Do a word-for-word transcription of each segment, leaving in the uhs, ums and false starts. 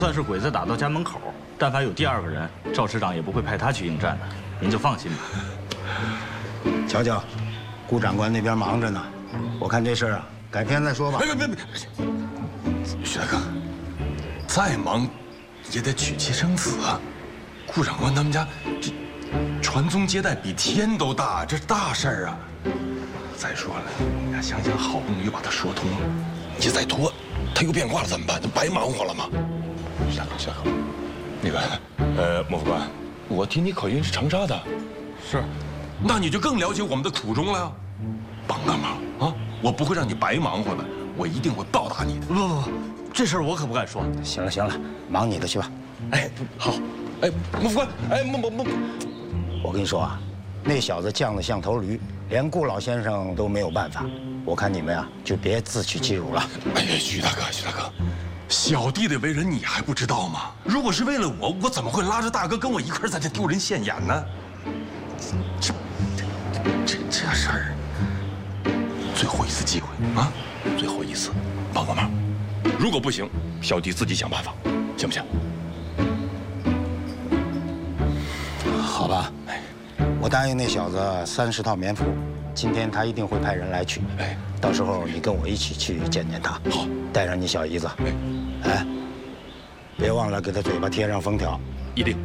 算是鬼子打到家门口，但凡有第二个人，赵师长也不会派他去应战的，您就放心吧。 瞧瞧，顾长官那边忙着呢，我看这事儿啊，改天再说吧。 别别别！徐大哥，再忙也得娶妻生子啊。顾长官他们家这传宗接代比天都大，这是大事儿啊。再说了，你俩想想，好不容易把他说通了，你再拖，他又变卦了怎么办？那白忙活了吗？徐大哥，徐大哥，那个，呃，莫副官，我听你口音是长沙的，是，那你就更了解我们的苦衷了呀。帮个忙啊！我不会让你白忙活的，我一定会报答你的。 不不不，这事儿我可不敢说。 行了行了，忙你的去吧。 哎，好，哎，莫副官，哎，莫莫莫， 我跟你说啊，那小子犟得像头驴，连顾老先生都没有办法。我看你们呀，就别自取其辱了。 哎呀，徐大哥，徐大哥，小弟的为人你还不知道吗？如果是为了我，我怎么会拉着大哥跟我一块在这丢人现眼呢？这这这这事儿，最后一次机会啊，最后一次，帮个忙。如果不行，小弟自己想办法，行不行？ 好吧，我答应那小子三十套棉服，今天他一定会派人来取。哎，到时候你跟我一起去见见他。 好， 带上你小姨子。哎，哎，别忘了给他嘴巴贴上封条。 一定。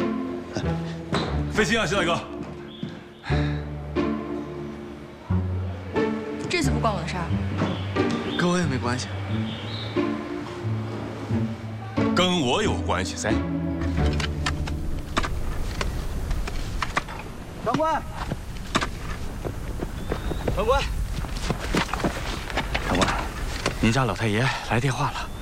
费心啊，徐大哥。 这次不关我的事儿， 跟我也没关系， 跟我有关系噻。 长官，长官， 长官，您家老太爷来电话了，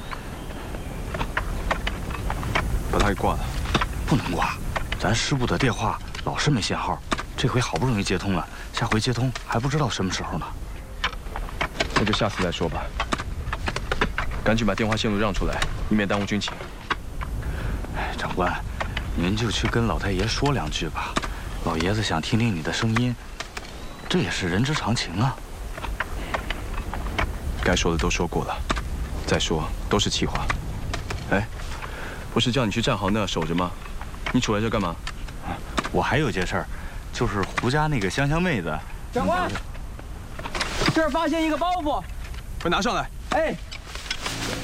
把他给挂了。 不能挂，咱师部的电话老是没信号，这回好不容易接通了，下回接通还不知道什么时候呢。 那就下次再说吧。赶紧把电话线路让出来，以免耽误军情。 哎，长官，您就去跟老太爷说两句吧。老爷子想听听你的声音，这也是人之常情啊。 该说的都说过了，再说都是气话。哎，不是叫你去战壕那守着吗？你杵在这干嘛？ 我还有件事儿，就是胡家那个香香妹子。 长官，这儿发现一个包袱， 快拿上来！ 哎。